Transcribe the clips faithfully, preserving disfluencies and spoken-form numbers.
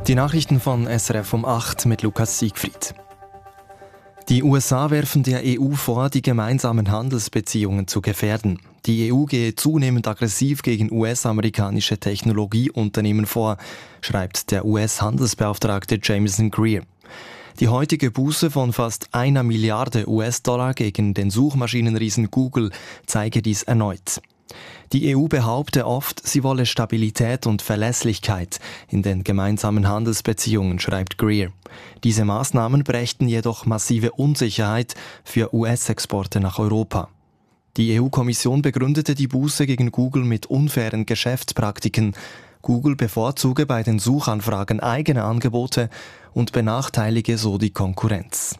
Die Nachrichten von S R F um acht mit Lukas Siegfried. Die U S A werfen der E U vor, die gemeinsamen Handelsbeziehungen zu gefährden. Die E U gehe zunehmend aggressiv gegen U S-amerikanische Technologieunternehmen vor, schreibt der U S-Handelsbeauftragte Jameson Greer. Die heutige Buße von fast einer Milliarde U S-Dollar gegen den Suchmaschinenriesen Google zeige dies erneut. Die E U behaupte oft, sie wolle Stabilität und Verlässlichkeit in den gemeinsamen Handelsbeziehungen, schreibt Greer. Diese Maßnahmen brächten jedoch massive Unsicherheit für U S-Exporte nach Europa. Die E U-Kommission begründete die Buße gegen Google mit unfairen Geschäftspraktiken. Google bevorzuge bei den Suchanfragen eigene Angebote und benachteilige so die Konkurrenz.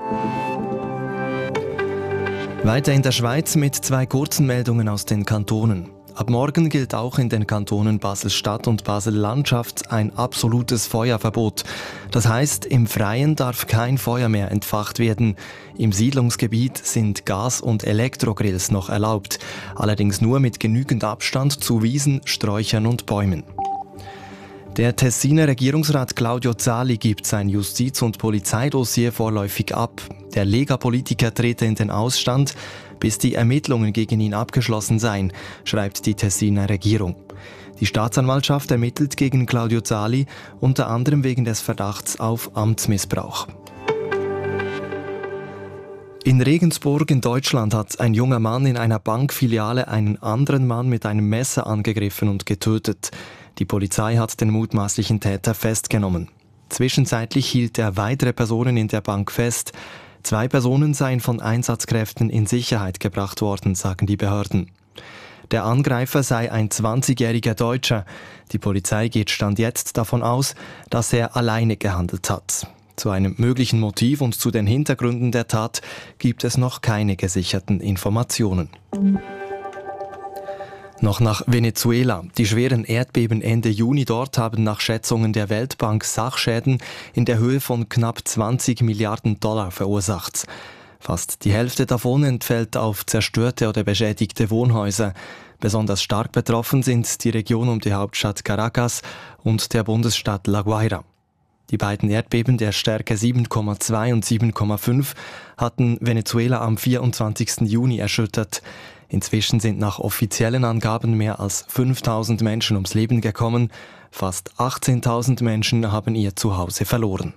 Weiter in der Schweiz mit zwei kurzen Meldungen aus den Kantonen. Ab morgen gilt auch in den Kantonen Basel-Stadt und Basel-Landschaft ein absolutes Feuerverbot. Das heißt, im Freien darf kein Feuer mehr entfacht werden. Im Siedlungsgebiet sind Gas- und Elektrogrills noch erlaubt, allerdings nur mit genügend Abstand zu Wiesen, Sträuchern und Bäumen. Der Tessiner Regierungsrat Claudio Zali gibt sein Justiz- und Polizeidossier vorläufig ab. Der Lega-Politiker trete in den Ausstand, bis die Ermittlungen gegen ihn abgeschlossen seien, schreibt die Tessiner Regierung. Die Staatsanwaltschaft ermittelt gegen Claudio Zali unter anderem wegen des Verdachts auf Amtsmissbrauch. In Regensburg in Deutschland hat ein junger Mann in einer Bankfiliale einen anderen Mann mit einem Messer angegriffen und getötet. Die Polizei hat den mutmaßlichen Täter festgenommen. Zwischenzeitlich hielt er weitere Personen in der Bank fest. Zwei Personen seien von Einsatzkräften in Sicherheit gebracht worden, sagen die Behörden. Der Angreifer sei ein zwanzigjähriger Deutscher. Die Polizei geht Stand jetzt davon aus, dass er alleine gehandelt hat. Zu einem möglichen Motiv und zu den Hintergründen der Tat gibt es noch keine gesicherten Informationen. Noch nach Venezuela. Die schweren Erdbeben Ende Juni dort haben nach Schätzungen der Weltbank Sachschäden in der Höhe von knapp zwanzig Milliarden Dollar verursacht. Fast die Hälfte davon entfällt auf zerstörte oder beschädigte Wohnhäuser. Besonders stark betroffen sind die Region um die Hauptstadt Caracas und der Bundesstaat La Guaira. Die beiden Erdbeben der Stärke sieben Komma zwei und sieben Komma fünf hatten Venezuela am vierundzwanzigsten Juni erschüttert. Inzwischen sind nach offiziellen Angaben mehr als fünftausend Menschen ums Leben gekommen. Fast achtzehntausend Menschen haben ihr Zuhause verloren.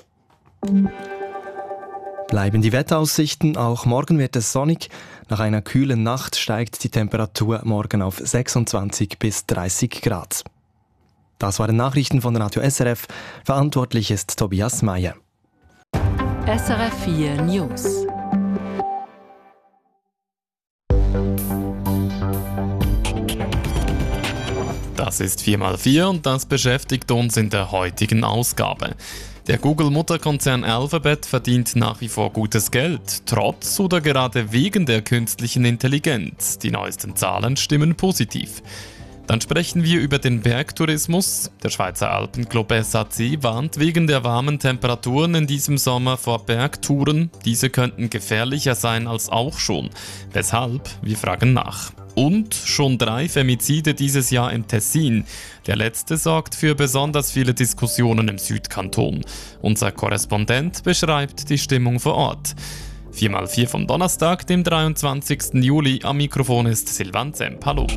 Bleiben die Wetteraussichten. Auch morgen wird es sonnig. Nach einer kühlen Nacht steigt die Temperatur morgen auf sechsundzwanzig bis dreißig Grad. Das waren Nachrichten von Radio S R F. Verantwortlich ist Tobias Meyer. S R F vier News. Das ist vier mal vier und das beschäftigt uns in der heutigen Ausgabe. Der Google-Mutterkonzern Alphabet verdient nach wie vor gutes Geld, trotz oder gerade wegen der künstlichen Intelligenz. Die neuesten Zahlen stimmen positiv. Dann sprechen wir über den Bergtourismus. Der Schweizer Alpenclub S A C warnt wegen der warmen Temperaturen in diesem Sommer vor Bergtouren. Diese könnten gefährlicher sein als auch schon. Weshalb? Wir fragen nach. Und schon drei Femizide dieses Jahr im Tessin. Der letzte sorgt für besonders viele Diskussionen im Südkanton. Unser Korrespondent beschreibt die Stimmung vor Ort. vier mal vier vom Donnerstag, dem dreiundzwanzigsten Juli. Am Mikrofon ist Silvan Zemp. Hallo.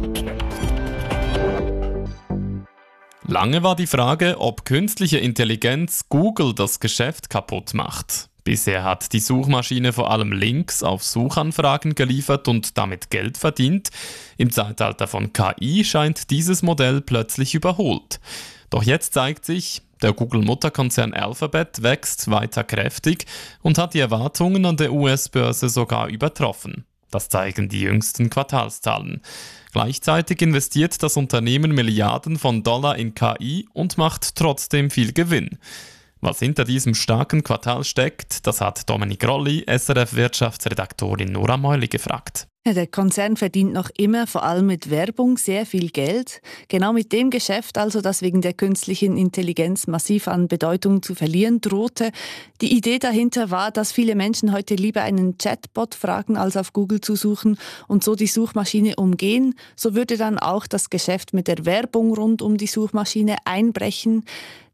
Lange war die Frage, ob künstliche Intelligenz Google das Geschäft kaputt macht. Bisher hat die Suchmaschine vor allem Links auf Suchanfragen geliefert und damit Geld verdient. Im Zeitalter von K I scheint dieses Modell plötzlich überholt. Doch jetzt zeigt sich, der Google-Mutterkonzern Alphabet wächst weiter kräftig und hat die Erwartungen an der U S-Börse sogar übertroffen. Das zeigen die jüngsten Quartalszahlen. Gleichzeitig investiert das Unternehmen Milliarden von Dollar in K I und macht trotzdem viel Gewinn. Was hinter diesem starken Quartal steckt, das hat Dominik Rolli, S R F-Wirtschaftsredaktorin Nora Meuli gefragt. Ja, der Konzern verdient noch immer vor allem mit Werbung sehr viel Geld. Genau mit dem Geschäft also, das wegen der künstlichen Intelligenz massiv an Bedeutung zu verlieren drohte. Die Idee dahinter war, dass viele Menschen heute lieber einen Chatbot fragen, als auf Google zu suchen und so die Suchmaschine umgehen. So würde dann auch das Geschäft mit der Werbung rund um die Suchmaschine einbrechen.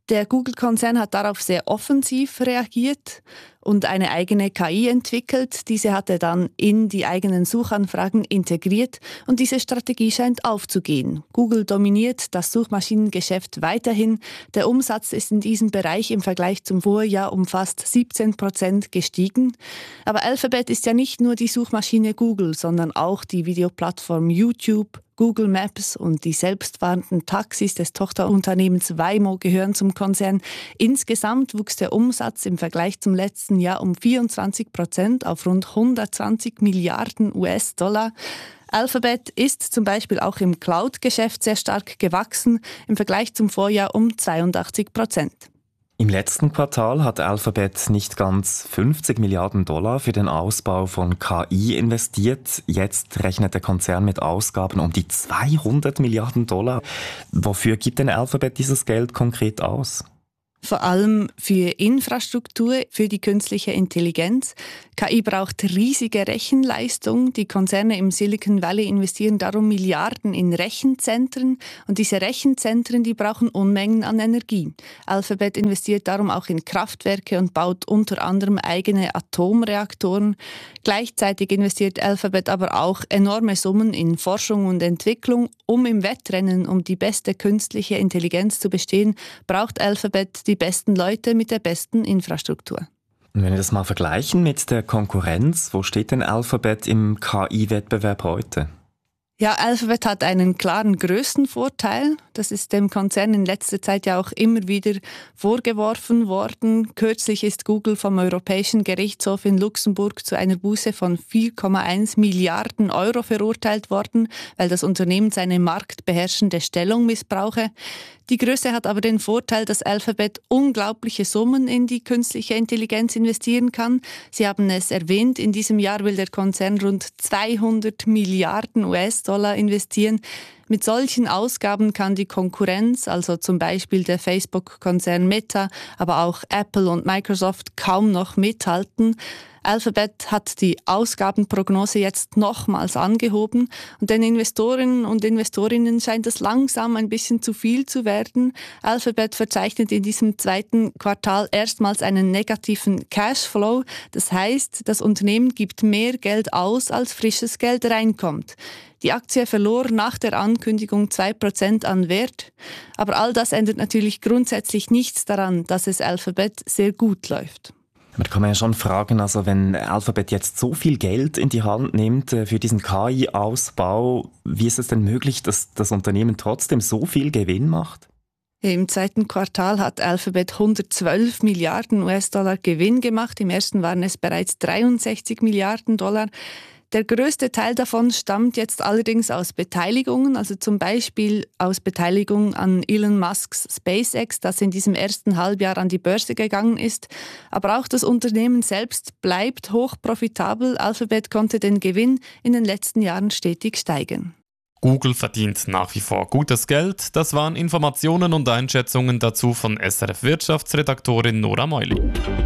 Der Google-Konzern hat darauf sehr offensiv reagiert und eine eigene K I entwickelt. Diese hat er dann in die eigenen Suchanfragen integriert und diese Strategie scheint aufzugehen. Google dominiert das Suchmaschinengeschäft weiterhin. Der Umsatz ist in diesem Bereich im Vergleich zum Vorjahr um fast siebzehn Prozent gestiegen. Aber Alphabet ist ja nicht nur die Suchmaschine Google, sondern auch die Videoplattform YouTube. Google Maps und die selbstfahrenden Taxis des Tochterunternehmens Waymo gehören zum Konzern. Insgesamt wuchs der Umsatz im Vergleich zum letzten Jahr um vierundzwanzig Prozent auf rund hundertzwanzig Milliarden U S-Dollar. Alphabet ist zum Beispiel auch im Cloud-Geschäft sehr stark gewachsen, im Vergleich zum Vorjahr um zweiundachtzig Prozent. Im letzten Quartal hat Alphabet nicht ganz fünfzig Milliarden Dollar für den Ausbau von K I investiert. Jetzt rechnet der Konzern mit Ausgaben um die zweihundert Milliarden Dollar. Wofür gibt denn Alphabet dieses Geld konkret aus? Vor allem für Infrastruktur, für die künstliche Intelligenz. K I braucht riesige Rechenleistung. Die Konzerne im Silicon Valley investieren darum Milliarden in Rechenzentren. Und diese Rechenzentren, die brauchen Unmengen an Energie. Alphabet investiert darum auch in Kraftwerke und baut unter anderem eigene Atomreaktoren. Gleichzeitig investiert Alphabet aber auch enorme Summen in Forschung und Entwicklung. Um im Wettrennen um die beste künstliche Intelligenz zu bestehen, braucht Alphabet die besten Leute mit der besten Infrastruktur. Und wenn wir das mal vergleichen mit der Konkurrenz, wo steht denn Alphabet im K I-Wettbewerb heute? Ja, Alphabet hat einen klaren Größenvorteil. Das ist dem Konzern in letzter Zeit ja auch immer wieder vorgeworfen worden. Kürzlich ist Google vom Europäischen Gerichtshof in Luxemburg zu einer Buße von vier Komma eins Milliarden Euro verurteilt worden, weil das Unternehmen seine marktbeherrschende Stellung missbrauche. Die Größe hat aber den Vorteil, dass Alphabet unglaubliche Summen in die künstliche Intelligenz investieren kann. Sie haben es erwähnt, in diesem Jahr will der Konzern rund zweihundert Milliarden U S-Dollar investieren. Mit solchen Ausgaben kann die Konkurrenz, also zum Beispiel der Facebook-Konzern Meta, aber auch Apple und Microsoft, kaum noch mithalten. Alphabet hat die Ausgabenprognose jetzt nochmals angehoben und den Investoren und Investorinnen scheint es langsam ein bisschen zu viel zu werden. Alphabet verzeichnet in diesem zweiten Quartal erstmals einen negativen Cashflow. Das heißt, das Unternehmen gibt mehr Geld aus, als frisches Geld reinkommt. Die Aktie verlor nach der Ankündigung zwei Prozent an Wert. Aber all das ändert natürlich grundsätzlich nichts daran, dass es Alphabet sehr gut läuft. Aber da kann man ja schon fragen, also wenn Alphabet jetzt so viel Geld in die Hand nimmt für diesen K I-Ausbau, wie ist es denn möglich, dass das Unternehmen trotzdem so viel Gewinn macht? Im zweiten Quartal hat Alphabet hundertzwölf Milliarden U S-Dollar Gewinn gemacht. Im ersten waren es bereits dreiundsechzig Milliarden Dollar. Der größte Teil davon stammt jetzt allerdings aus Beteiligungen, also zum Beispiel aus Beteiligung an Elon Musks SpaceX, das in diesem ersten Halbjahr an die Börse gegangen ist. Aber auch das Unternehmen selbst bleibt hoch profitabel. Alphabet konnte den Gewinn in den letzten Jahren stetig steigern. Google verdient nach wie vor gutes Geld. Das waren Informationen und Einschätzungen dazu von S R F-Wirtschaftsredaktorin Nora Meuli.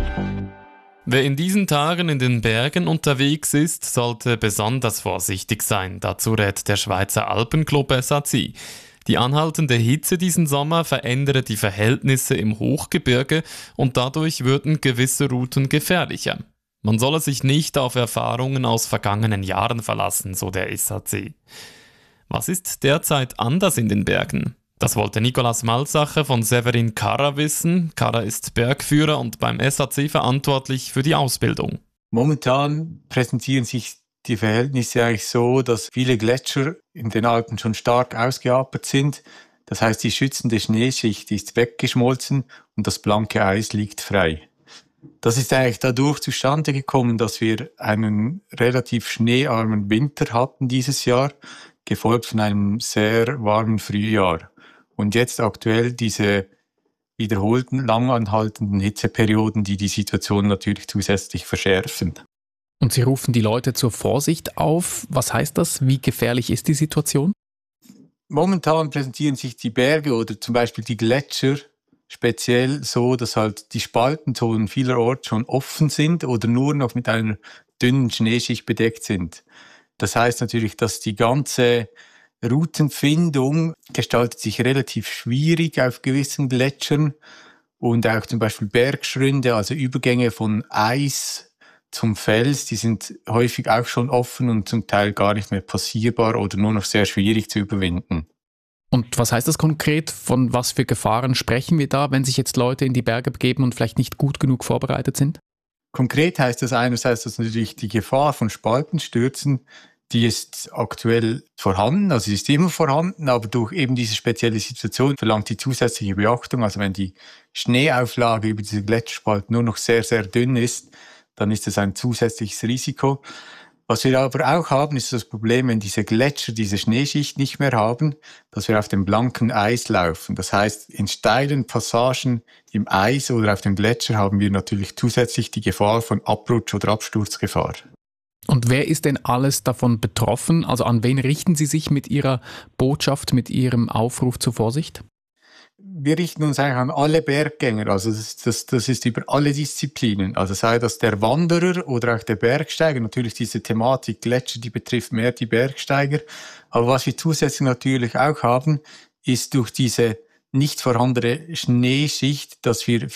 Wer in diesen Tagen in den Bergen unterwegs ist, sollte besonders vorsichtig sein. Dazu rät der Schweizer Alpenclub S A C I. Die anhaltende Hitze diesen Sommer verändere die Verhältnisse im Hochgebirge und dadurch würden gewisse Routen gefährlicher. Man solle sich nicht auf Erfahrungen aus vergangenen Jahren verlassen, so der S A C. Was ist derzeit anders in den Bergen? Das wollte Nicolas Malzacher von Severin Karra wissen. Karra ist Bergführer und beim S A C verantwortlich für die Ausbildung. Momentan präsentieren sich die Verhältnisse eigentlich so, dass viele Gletscher in den Alpen schon stark ausgeapert sind. Das heißt, die schützende Schneeschicht ist weggeschmolzen und das blanke Eis liegt frei. Das ist eigentlich dadurch zustande gekommen, dass wir einen relativ schneearmen Winter hatten dieses Jahr, gefolgt von einem sehr warmen Frühjahr. Und jetzt aktuell diese wiederholten, langanhaltenden Hitzeperioden, die die Situation natürlich zusätzlich verschärfen. Und Sie rufen die Leute zur Vorsicht auf. Was heißt das? Wie gefährlich ist die Situation? Momentan präsentieren sich die Berge oder zum Beispiel die Gletscher speziell so, dass halt die Spaltenzonen vielerorts schon offen sind oder nur noch mit einer dünnen Schneeschicht bedeckt sind. Das heißt natürlich, dass die ganze Routenfindung gestaltet sich relativ schwierig auf gewissen Gletschern. Und auch zum Beispiel Bergschründe, also Übergänge von Eis zum Fels, die sind häufig auch schon offen und zum Teil gar nicht mehr passierbar oder nur noch sehr schwierig zu überwinden. Und was heißt das konkret? Von was für Gefahren sprechen wir da, wenn sich jetzt Leute in die Berge begeben und vielleicht nicht gut genug vorbereitet sind? Konkret heißt das einerseits, dass natürlich die Gefahr von Spaltenstürzen, die ist aktuell vorhanden, also sie ist immer vorhanden, aber durch eben diese spezielle Situation verlangt die zusätzliche Beachtung. Also wenn die Schneeauflage über diese Gletscherspalten nur noch sehr, sehr dünn ist, dann ist das ein zusätzliches Risiko. Was wir aber auch haben, ist das Problem, wenn diese Gletscher diese Schneeschicht nicht mehr haben, dass wir auf dem blanken Eis laufen. Das heißt, in steilen Passagen im Eis oder auf dem Gletscher haben wir natürlich zusätzlich die Gefahr von Abrutsch- oder Absturzgefahr. Und wer ist denn alles davon betroffen? Also an wen richten Sie sich mit Ihrer Botschaft, mit Ihrem Aufruf zur Vorsicht? Wir richten uns eigentlich an alle Berggänger, also das, das, das ist über alle Disziplinen, also sei das der Wanderer oder auch der Bergsteiger. Natürlich diese Thematik Gletscher, die betrifft mehr die Bergsteiger, aber was wir zusätzlich natürlich auch haben, ist durch diese nicht vorhandene Schneeschicht, dass wir